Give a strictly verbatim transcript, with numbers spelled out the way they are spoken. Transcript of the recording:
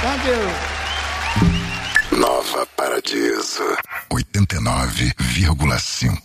Thank you. Nova Paradiso oitenta e nove vírgula cinco.